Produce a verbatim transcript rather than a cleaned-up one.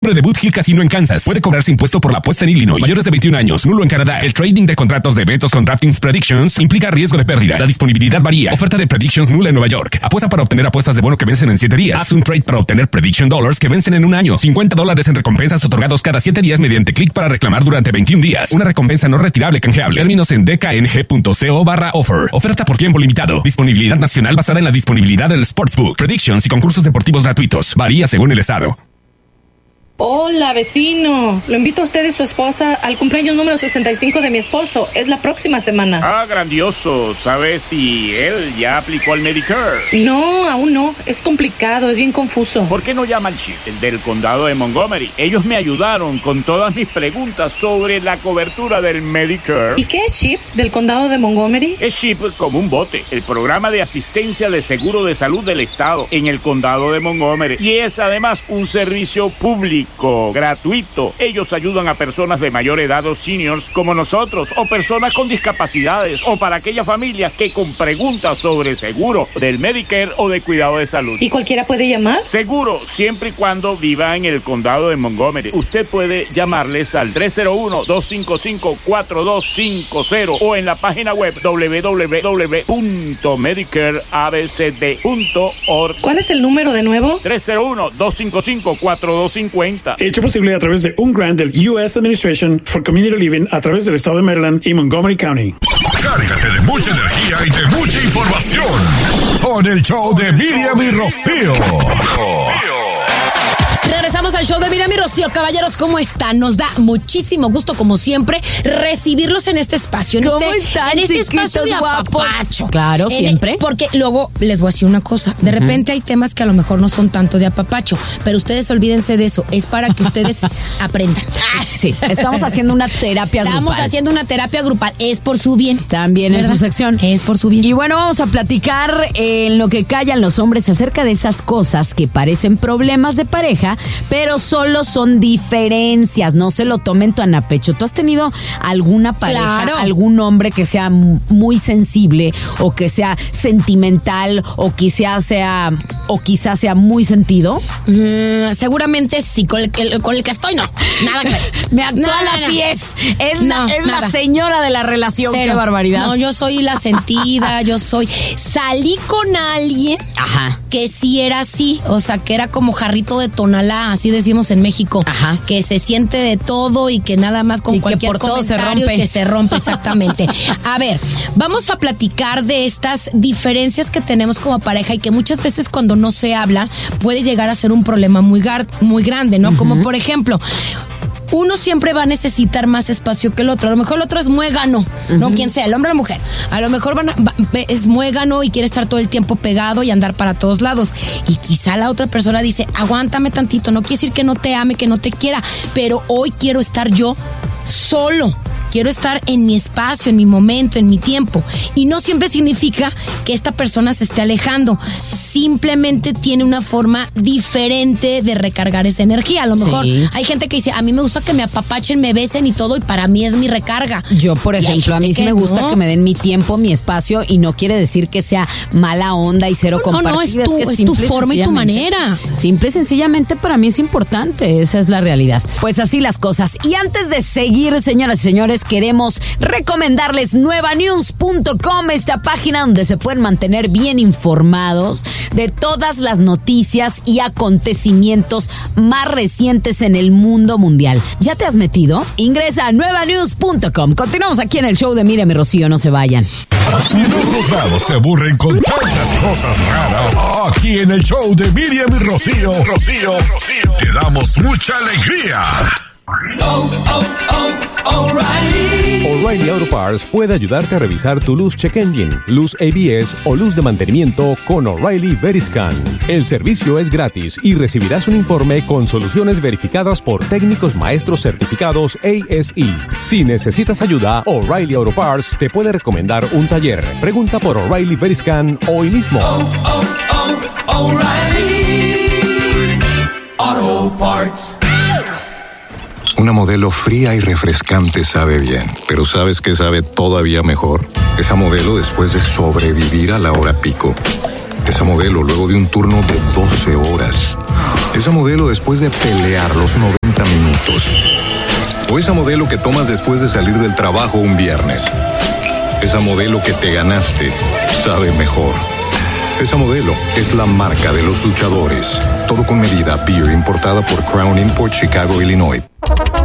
nombre de Boot Hill Casino en Kansas. Puede cobrarse impuesto por la apuesta en Illinois. Mayores de veintiún años. Nulo en Canadá. El trading de contratos de eventos con DraftKings Predictions implica riesgo de pérdida. La disponibilidad varía. Oferta de Predictions nula en Nueva York. Apuesta para obtener apuestas de bono que vencen en siete días. Haz un trade para obtener Prediction Dollars que vencen en un año. cincuenta dólares en recompensas otorgados cada siete días mediante clic para reclamar durante veintiún días. Una recompensa no retirable canjeable. Términos en dkng.co barra offer. Oferta por tiempo limitado. Disponibilidad nacional basada en la disponibilidad del Sportsbook. Predictions y concursos deportivos gratuitos. Varía según el estado. Hola, vecino. Lo invito a usted y su esposa al cumpleaños número sesenta y cinco de mi esposo. Es la próxima semana. Ah, grandioso. ¿Sabes si él ya aplicó al Medicare? No, aún no. Es complicado, es bien confuso. ¿Por qué no llama al chip del condado de Montgomery? Ellos me ayudaron con todas mis preguntas sobre la cobertura del Medicare. ¿Y qué es chip del condado de Montgomery? Es chip como un bote, el programa de asistencia de seguro de salud del estado en el condado de Montgomery. Y es además un servicio público gratuito. Ellos ayudan a personas de mayor edad o seniors como nosotros, o personas con discapacidades, o para aquellas familias que con preguntas sobre seguro del Medicare o de cuidado de salud. ¿Y cualquiera puede llamar? Seguro, siempre y cuando viva en el condado de Montgomery. Usted puede llamarles al tres cero uno, dos cinco cinco, cuatro dos cinco cero o en la página web doble u doble u doble u punto medicare a b c d punto org. ¿Cuál es el número de nuevo? tres cero uno, dos cinco cinco, cuatro dos cinco cero. Hecho posible a través de un grant del U S Administration for Community Living a través del estado de Maryland y Montgomery County. Cárgate de mucha energía y de mucha información con el show de Miriam y Rocío. Regresamos al show de Miriam y Rocío. Caballeros, ¿cómo están? Nos da muchísimo gusto, como siempre, recibirlos en este espacio. En ¿Cómo este, están, en este chiquitos espacio de guapos? apapacho. Claro, En siempre. el- porque luego les voy a decir una cosa. De Ujú. repente hay temas que a lo mejor no son tanto de apapacho, pero ustedes olvídense de eso. Es para que ustedes aprendan. Sí, estamos haciendo una terapia Estamos grupal. haciendo una terapia grupal. Es por su bien. También en ¿verdad? su sección. Es por su bien. Y bueno, vamos a platicar en lo que callan los hombres acerca de esas cosas que parecen problemas de pareja, pero solo son diferencias. No se lo tomen tan a pecho. ¿Tú has tenido alguna pareja, Claro. algún hombre que sea m- muy sensible o que sea sentimental o quizás sea o quizás sea muy sentido? Mm, seguramente sí, con el, que- con el que estoy no. Nada que ver. Mi actual No, no, no. así es. Es, No, la, es la nada. señora de la relación. Cero. Qué barbaridad. No, yo soy la sentida, yo soy. Salí con alguien Ajá. que sí era así, o sea, que era como jarrito de Tonalá, así decimos en México. Ajá. Que se siente de todo y que nada más con Y que cualquier por todo se comentario rompe. que se rompe, exactamente. A ver, vamos a platicar de estas diferencias que tenemos como pareja y que muchas veces cuando no se habla puede llegar a ser un problema muy, gar- muy grande, ¿no? Como por ejemplo, uno siempre va a necesitar más espacio que el otro. A lo mejor el otro es muégano, no quien sea, el hombre o la mujer. A lo mejor van a- va- es muégano y quiere estar todo el tiempo pegado y andar para todos lados. Y quizá la otra persona dice, aguántame tantito, no quiere decir que no te ame, que no te quiera, pero hoy quiero estar yo solo. Quiero estar en mi espacio, en mi momento, en mi tiempo. Y no siempre significa que esta persona se esté alejando. Simplemente tiene una forma diferente de recargar esa energía. A lo mejor Sí. hay gente que dice, a mí me gusta que me apapachen, me besen y todo, y para mí es mi recarga. Yo, por Y hay ejemplo, a gente mí sí que me gusta no. que me den mi tiempo, mi espacio, y no quiere decir que sea mala onda y cero No, no, compartida. es tu- que es tu simple forma y tu sencillamente- manera. Simple y sencillamente para mí es importante, esa es la realidad. Pues así las cosas. Y antes de seguir, señoras y señores, queremos recomendarles nueva news punto com, esta página donde se pueden mantener bien informados de todas las noticias y acontecimientos más recientes en el mundo mundial. ¿Ya te has metido? Ingresa a nueva news punto com. Continuamos aquí en el show de Miriam y Rocío, no se vayan. Si en otros lados te aburren con tantas cosas raras, aquí en el show de Miriam y Rocío, Rocío, Rocío, te damos mucha alegría. Oh, oh, oh, O'Reilly. O'Reilly Auto Parts puede ayudarte a revisar tu luz check engine, luz A B S o luz de mantenimiento con O'Reilly Veriscan. El servicio es gratis y recibirás un informe con soluciones verificadas por técnicos maestros certificados A S E. Si necesitas ayuda, O'Reilly Auto Parts te puede recomendar un taller. Pregunta por O'Reilly Veriscan hoy mismo. Oh, oh, oh, O'Reilly. Auto Parts. Una modelo fría y refrescante sabe bien, pero ¿sabes qué sabe todavía mejor? Esa modelo después de sobrevivir a la hora pico. Esa modelo luego de un turno de doce horas. Esa modelo después de pelear los noventa minutos. O esa modelo que tomas después de salir del trabajo un viernes. Esa modelo que te ganaste sabe mejor. Esa modelo es la marca de los luchadores. Todo con medida. Beer importada por Crown Import, Chicago, Illinois.